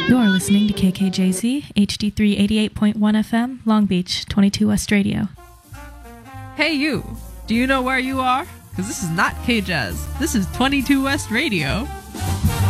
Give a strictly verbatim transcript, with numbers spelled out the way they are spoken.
You're listening to K K J Z, H D three eighty-eight point one F M, Long Beach, twenty-two West Radio. Hey you, do you know where you are? Because this is not K-Jazz, this is twenty-two West Radio.